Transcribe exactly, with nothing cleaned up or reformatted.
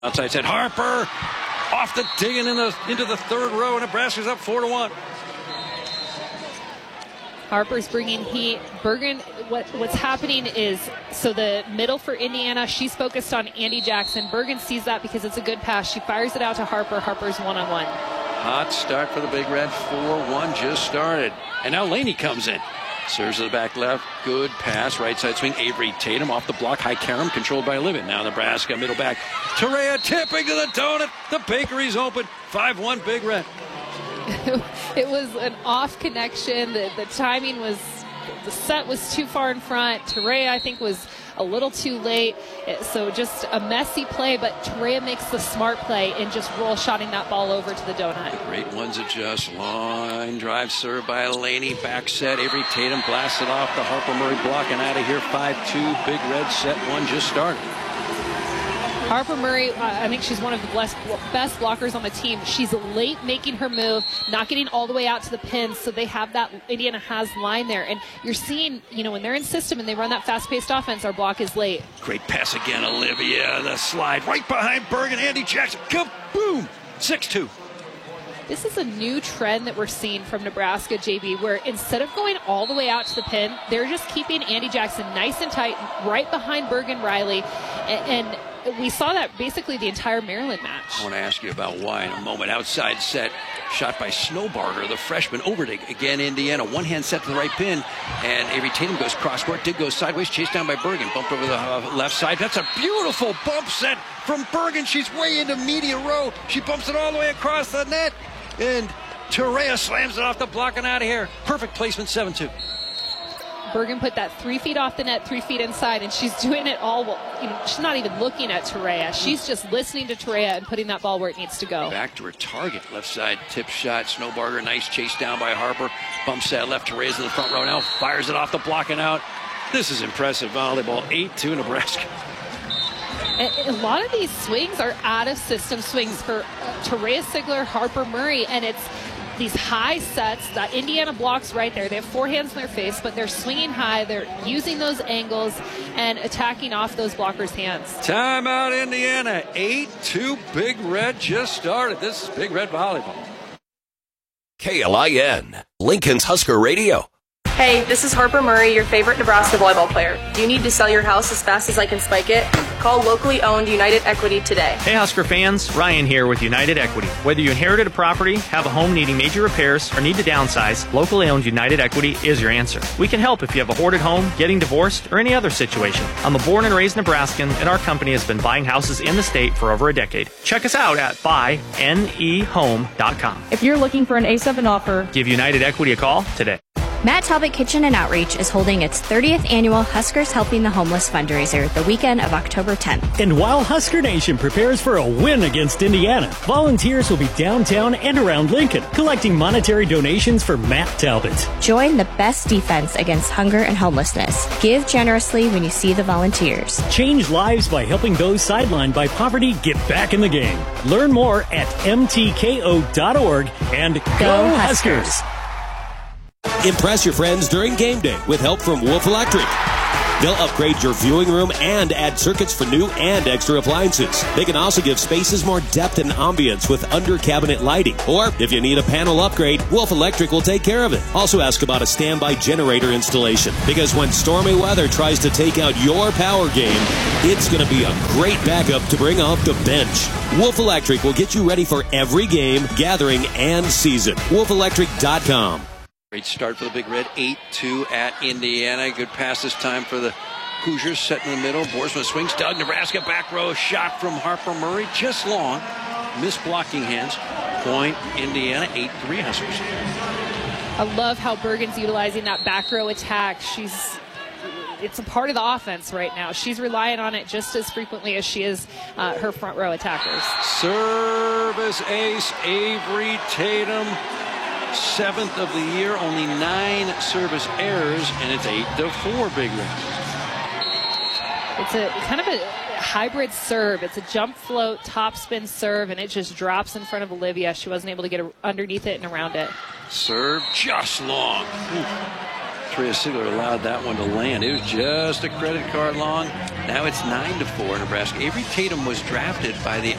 Outside set, Harper off the digging in the into the third row. Nebraska's up four to one. Harper's bringing heat. Bergen, what, what's happening is, so the middle for Indiana, she's focused on Andy Jackson. Bergen sees that because it's a good pass. She fires it out to Harper. Harper's one-on-one. Hot start for the Big Red. four one just started. And now Laney comes in. Serves to the back left. Good pass. Right side swing. Avery Tatum off the block. High Karam controlled by Livin. Now Nebraska middle back. Terea tipping to the donut. The bakery's open. five one Big Red. It was an off connection. The, the timing was, the set was too far in front. Terea, I think, was a little too late. So just a messy play, but Terea makes the smart play and just roll shotting that ball over to the donut. The great ones adjust. Line drive served by Laney. Back set. Avery Tatum blasted off the Harper Murray blocking out of here. five two. Big Red set one just started. Harper Murray, I think she's one of the best, best blockers on the team. She's late making her move, not getting all the way out to the pin, so they have that, Indiana has line there. And you're seeing, you know, when they're in system and they run that fast-paced offense, our block is late. Great pass again, Olivia. The slide right behind Bergen. Andy Jackson, kaboom! six two. This is a new trend that we're seeing from Nebraska, J B, where instead of going all the way out to the pin, they're just keeping Andy Jackson nice and tight right behind Bergen Riley. And, and we saw that basically the entire Maryland match. I want to ask you about why in a moment. Outside set, shot by Snowbarger, the freshman. Over to, again, Indiana. One-hand set to the right pin, and Avery Tatum goes cross-court. Did go sideways, chased down by Bergen. Bumped over the uh, left side. That's a beautiful bump set from Bergen. She's way into media row. She bumps it all the way across the net, and Terea slams it off the block and out of here. Perfect placement, seven two. Bergen put that three feet off the net, three feet inside, and she's doing it all. You know, she's not even looking at Terea. She's just listening to Terea and putting that ball where it needs to go. Back to her target. Left side tip shot. Snowbarger, nice chase down by Harper. Bumps that left. Terea's in the front row now. Fires it off the block and out. This is impressive volleyball. eight two Nebraska. A, a lot of these swings are out of system swings for uh, Terea Sigler, Harper Murray, and it's these high sets that Indiana blocks right there. They have four hands in their face, but they're swinging high. They're using those angles and attacking off those blockers' hands. Timeout, Indiana. eight two Big Red just started. This is Big Red volleyball. K L I N, Lincoln's Husker Radio. Hey, this is Harper Murray, your favorite Nebraska volleyball player. Do you need to sell your house as fast as I can spike it? Call locally owned United Equity today. Hey Husker fans, Ryan here with United Equity. Whether you inherited a property, have a home needing major repairs, or need to downsize, locally owned United Equity is your answer. We can help if you have a hoarded home, getting divorced, or any other situation. I'm a born and raised Nebraskan, and our company has been buying houses in the state for over a decade. Check us out at buy ne home dot com. If you're looking for an A seven offer, give United Equity a call today. Matt Talbot Kitchen and Outreach is holding its thirtieth annual Huskers Helping the Homeless fundraiser the weekend of October tenth. And while Husker Nation prepares for a win against Indiana, volunteers will be downtown and around Lincoln collecting monetary donations for Matt Talbot. Join the best defense against hunger and homelessness. Give generously when you see the volunteers. Change lives by helping those sidelined by poverty get back in the game. Learn more at m t k o dot org and go, go Huskers! Huskers. Impress your friends during game day with help from Wolf Electric. They'll upgrade your viewing room and add circuits for new and extra appliances. They can also give spaces more depth and ambience with under-cabinet lighting. Or if you need a panel upgrade, Wolf Electric will take care of it. Also ask about a standby generator installation, because when stormy weather tries to take out your power game, it's going to be a great backup to bring off the bench. Wolf Electric will get you ready for every game, gathering, and season. wolf electric dot com. Great start for the Big Red, eight two at Indiana. Good pass this time for the Hoosiers, set in the middle. Boersma swings, Doug, Nebraska, back row shot from Harper Murray, just long. Missed blocking hands. Point, Indiana, eight three Huskers. I love how Bergen's utilizing that back row attack. She's, it's a part of the offense right now. She's relying on it just as frequently as she is uh, her front row attackers. Service ace, Avery Tatum. Seventh of the year, only nine service errors, and it's eight to four Big Red. It's a kind of a hybrid serve. It's a jump float, top spin serve, and it just drops in front of Olivia. She wasn't able to get underneath it and around it. Serve just long. Ooh. Therese Sigler allowed that one to land. It was just a credit card long. Now it's nine to four, Nebraska. Avery Tatum was drafted by the